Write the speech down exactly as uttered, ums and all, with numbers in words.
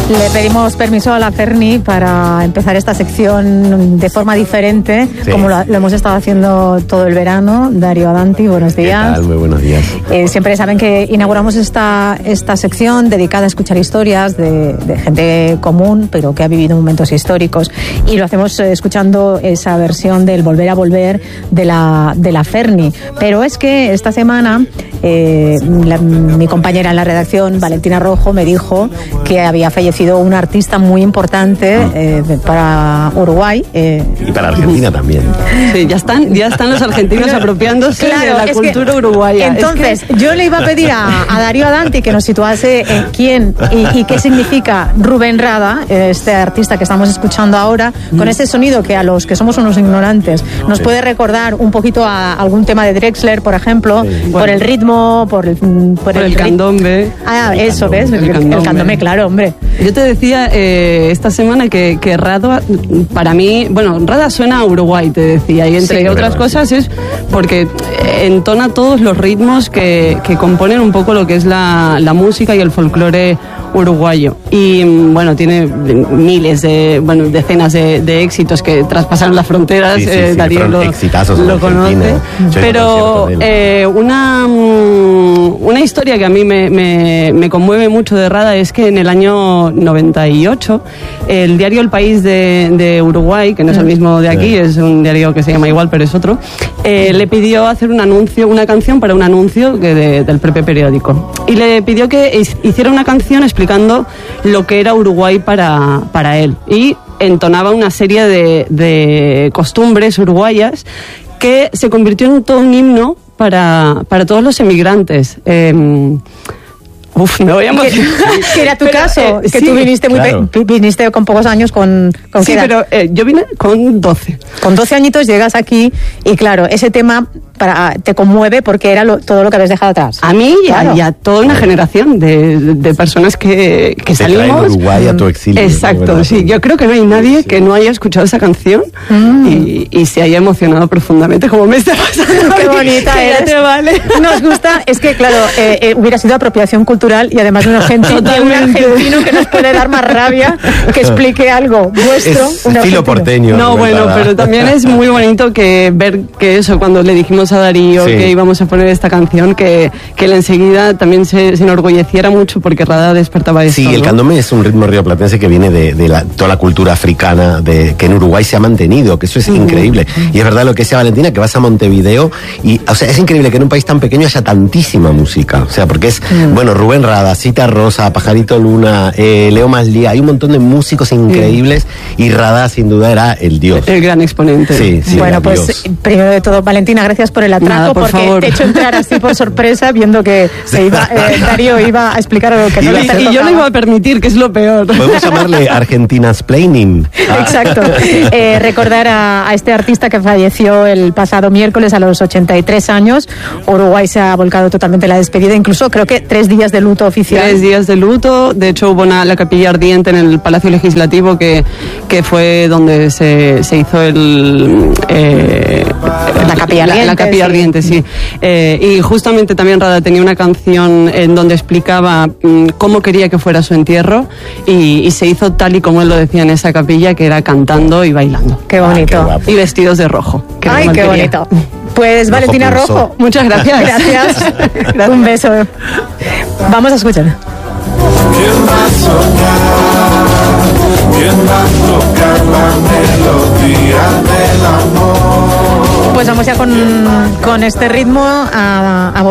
Le pedimos permiso a la Ferni para empezar esta sección de forma diferente, sí. como lo, lo hemos estado haciendo todo el verano. Darío Adanti, buenos días. ¿Qué tal? Muy buenos días. Eh, siempre saben que inauguramos esta, esta sección dedicada a escuchar historias de, de gente común, pero que ha vivido momentos históricos. Y lo hacemos eh, escuchando esa versión del Volver a Volver de la, de la Ferni. Pero es que esta semana eh, la, mi compañera en la redacción, Valentina Rojo, me dijo que había fallecido un artista muy importante eh, para Uruguay. Eh. Y para Argentina también. Sí, ya están, ya están los argentinos apropiándose claro, de la cultura que, uruguaya. Entonces, es que... yo le iba a pedir a, a Darío Adanti que nos situase en quién y, y qué significa Rubén Rada, este artista que estamos escuchando ahora, con este sonido que a los que somos unos ignorantes nos sí. puede recordar un poquito a algún tema de Drexler, por ejemplo, sí. por bueno. el ritmo, por el, por por el, el candombe. Ah, el eso, candombe. ¿ves? El, el, candombe. el candombe, claro, hombre. Yo te decía eh, esta semana que, que Rada, para mí, bueno, Rada suena a Uruguay, te decía, y entre sí, otras verdad, cosas sí. es porque entona todos los ritmos que, que componen un poco lo que es la, la música y el folclore uruguayo. Y bueno, tiene miles de, bueno, decenas de, de éxitos que traspasaron las fronteras, sí, sí, eh, sí, Darío lo, lo conoce. Pero eh, una, una historia que a mí me, me, me conmueve mucho de Rada es que en el año noventa y ocho el diario El País de, de Uruguay, que no es el mismo de aquí, es un diario que se llama igual pero es otro, eh, le pidió hacer un anuncio, una canción para un anuncio que de, del propio periódico, y le pidió que hiciera una canción explicando lo que era Uruguay para, para él, y entonaba una serie de, de costumbres uruguayas que se convirtió en todo un himno para, para todos los emigrantes. Eh, Uf, me voy a emocionar. Que, que era tu pero, caso, eh, que sí, tú viniste muy claro. pe- viniste con pocos años, con, con sí, pero eh, yo vine con doce. Con doce añitos llegas aquí y claro, ese tema para, te conmueve porque era lo, todo lo que habías dejado atrás. A mí y, claro. a, y a toda una generación de, de personas que, que te salimos. Traen Uruguay a tu exilio. Exacto, sí. Yo creo que no hay nadie sí. que no haya escuchado esa canción mm. y, y se haya emocionado profundamente, como me está pasando. Qué bonita eres. Te vale. Nos gusta, es que claro, eh, eh, hubiera sido apropiación cultural y además de un, argentino, de un argentino que nos puede dar más rabia que explique algo vuestro. Es estilo porteño. No, bueno, verdad. Pero también es muy bonito que ver que eso, cuando le dijimos a Darío sí. que íbamos a poner esta canción, que, que él enseguida también se, se enorgulleciera mucho porque Rada despertaba esto. Sí, ¿no? el candombe es un ritmo rioplatense que viene de, de la, toda la cultura africana de, que en Uruguay se ha mantenido, que eso es uh-huh. increíble. Y es verdad lo que decía Valentina, que vas a Montevideo y, o sea, es increíble que en un país tan pequeño haya tantísima música. O sea, porque es, uh-huh. bueno, Rubén Rada, Cita Rosa, Pajarito Luna, eh, Leo Maslía, hay un montón de músicos increíbles uh-huh. y Rada sin duda era el dios. El gran exponente. Sí, sí. Bueno, pues Dios. Primero de todo, Valentina, gracias por el atraco. Nada, por porque favor. Te he hecho entrar así por sorpresa, viendo que se iba, eh, Darío iba a explicar algo que no le Y yo le iba a permitir, que es lo peor. Podemos llamarle Argentina's Planning. Exacto. Eh, recordar a, a este artista que falleció el pasado miércoles a los ochenta y tres años. Uruguay se ha volcado totalmente en la despedida, incluso creo que tres días de luto oficial. Tres días de luto. De hecho, hubo una, la capilla ardiente en el Palacio Legislativo, que, que fue donde se, se hizo el... Eh, la capilla ardiente. La, la capilla sí. ardiente, sí. Eh, y justamente también Rada tenía una canción en donde explicaba mm, cómo quería que fuera su entierro y, y se hizo tal y como él lo decía en esa capilla, que era cantando y bailando. Qué bonito. Ah, qué y vestidos de rojo. Ay, qué bonito. Pues rojo Valentina pulso. Rojo. Muchas gracias. Gracias. Gracias. Un beso. Vamos a escuchar. ¿Quién va a soñar? ¿Quién va a tocar la melodía del amor? Pues vamos ya con, con este ritmo a, a